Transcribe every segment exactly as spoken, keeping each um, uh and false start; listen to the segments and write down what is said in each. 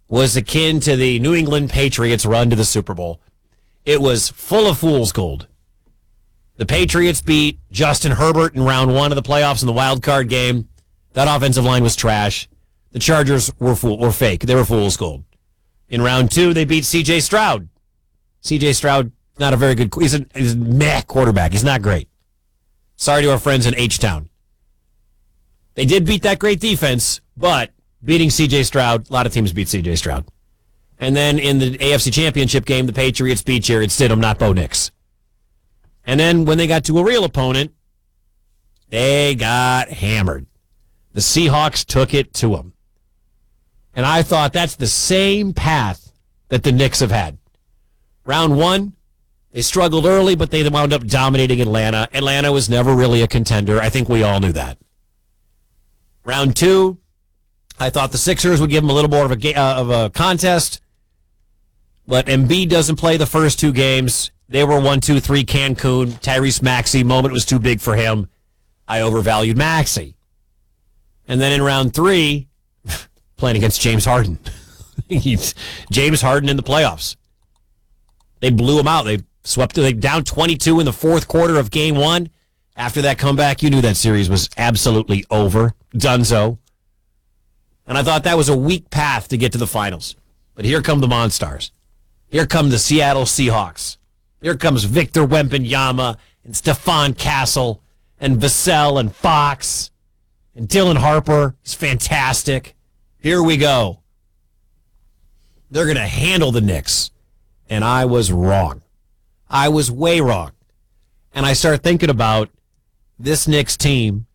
was akin to the New England Patriots run to the Super Bowl. It was full of fool's gold. The Patriots beat Justin Herbert in round one of the playoffs in the wild card game. That offensive line was trash. The Chargers were fool, were fake. They were fool's gold. In round two, they beat C J Stroud. C J Stroud, not a very good, he's a, he's a meh quarterback. He's not great. Sorry to our friends in H-Town. They did beat that great defense, but beating C J Stroud, a lot of teams beat C J Stroud. And then in the A F C Championship game, the Patriots beat Jarrett Stidham, not Bo Nix. And then when they got to a real opponent, they got hammered. The Seahawks took it to them. And I thought that's the same path that the Knicks have had. Round one, they struggled early, but they wound up dominating Atlanta. Atlanta was never really a contender. I think we all knew that. Round two, I thought the Sixers would give them a little more of a, uh, of a contest. But Embiid doesn't play the first two games. They were one, two, three, Cancun. Tyrese Maxey, moment was too big for him. I overvalued Maxey. And then in round three, playing against James Harden. He's James Harden in the playoffs. They blew him out. They swept they down twenty-two in the fourth quarter of game one. After that comeback, you knew that series was absolutely over. Dunzo. And I thought that was a weak path to get to the finals. But here come the Monstars. Here come the Seattle Seahawks. Here comes Victor Wembanyama and Stephon Castle and Vassell and Fox and Dylan Harper. He's fantastic. Here we go. They're going to handle the Knicks. And I was wrong. I was way wrong. And I start thinking about this Knicks team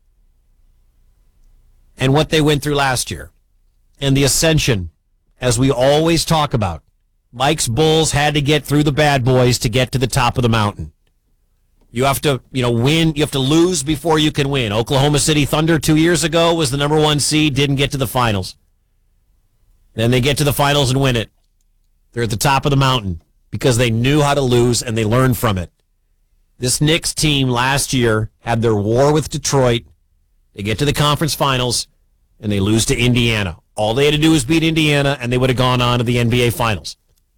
and what they went through last year and the ascension, as we always talk about. Mike's Bulls had to get through the bad boys to get to the top of the mountain. You have to, you know, win. You have to lose before you can win. Oklahoma City Thunder two years ago was the number one seed, didn't get to the finals. Then they get to the finals and win it. They're at the top of the mountain because they knew how to lose and they learned from it. This Knicks team last year had their war with Detroit. They get to the conference finals and they lose to Indiana. All they had to do was beat Indiana and they would have gone on to the N B A finals.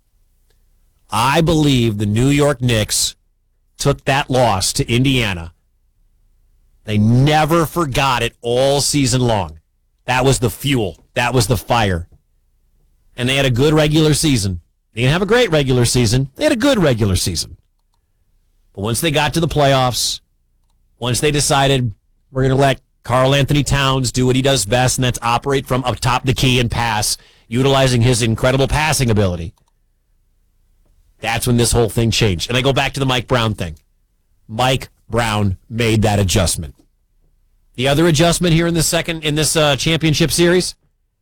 I believe the New York Knicks took that loss to Indiana. They never forgot it all season long. That was the fuel. That was the fire. And they had a good regular season. They didn't have a great regular season. They had a good regular season. But once they got to the playoffs, once they decided we're going to let Karl Anthony Towns do what he does best, and that's operate from up top the key and pass, utilizing his incredible passing ability, that's when this whole thing changed. And I go back to the Mike Brown thing. Mike Brown made that adjustment. The other adjustment here in this second in this uh, championship series,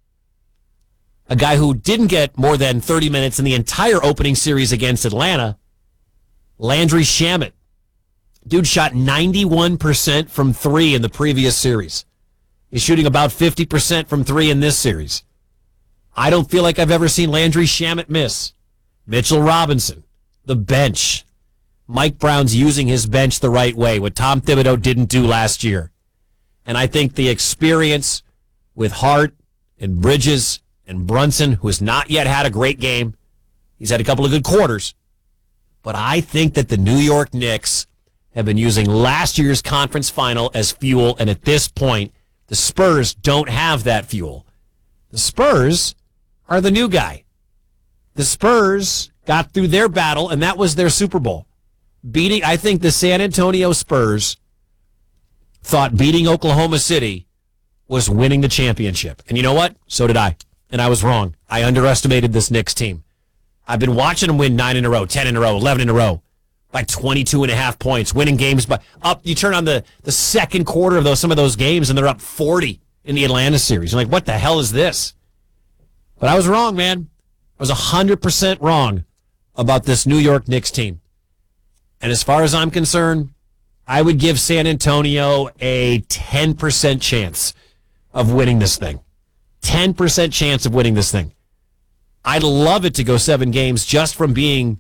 a guy who didn't get more than thirty minutes in the entire opening series against Atlanta, Landry Shamet. Dude shot ninety-one percent from three in the previous series. He's shooting about fifty percent from three in this series. I don't feel like I've ever seen Landry Shamet miss. Mitchell Robinson, the bench. Mike Brown's using his bench the right way, what Tom Thibodeau didn't do last year. And I think the experience with Hart and Bridges and Brunson, who has not yet had a great game, he's had a couple of good quarters, but I think that the New York Knicks have been using last year's conference final as fuel, and at this point, the Spurs don't have that fuel. The Spurs are the new guy. The Spurs got through their battle, and that was their Super Bowl. Beating, I think the San Antonio Spurs thought beating Oklahoma City was winning the championship. And you know what? So did I. And I was wrong. I underestimated this Knicks team. I've been watching them win nine in a row, ten in a row, eleven in a row by twenty-two and a half points, winning games by up. You turn on the, the second quarter of those some of those games, and they're up forty in the Atlanta series. You're like, what the hell is this? But I was wrong, man. I was one hundred percent wrong about this New York Knicks team. And as far as I'm concerned, I would give San Antonio a ten percent chance of winning this thing. ten percent chance of winning this thing. I'd love it to go seven games just from being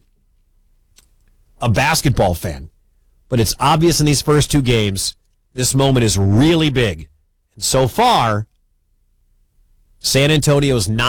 a basketball fan. But it's obvious in these first two games, this moment is really big. And so far, San Antonio's not